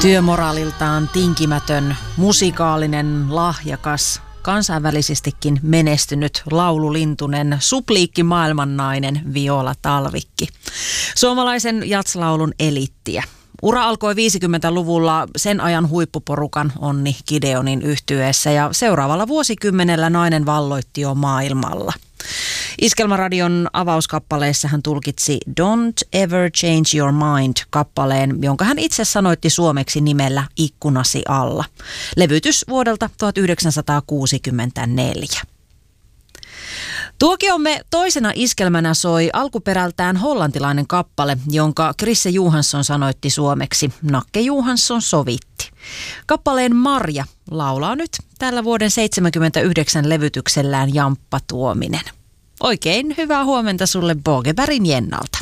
Työmoraaliltaan tinkimätön, musikaalinen, lahjakas, kansainvälisestikin menestynyt laululintunen, supliikki maailmannainen Viola Talvikki. Suomalaisen jatslaulun eliittiä. Ura alkoi 50-luvulla sen ajan huippuporukan Onni Gideonin yhtyeessä ja seuraavalla vuosikymmenellä nainen valloitti jo maailmalla. Iskelmäradion avauskappaleessa hän tulkitsi Don't Ever Change Your Mind-kappaleen, jonka hän itse sanoitti suomeksi nimellä Ikkunasi alla. Levytys vuodelta 1964. Tuokiomme toisena iskelmänä soi alkuperältään hollantilainen kappale, jonka Chrisse Johansson sanoitti suomeksi. Nakke Johansson sovitti. Kappaleen Marja laulaa nyt tällä vuoden 79 levytyksellään Jamppa Tuominen. Oikein hyvää huomenta sulle Bogebergin Jennalta.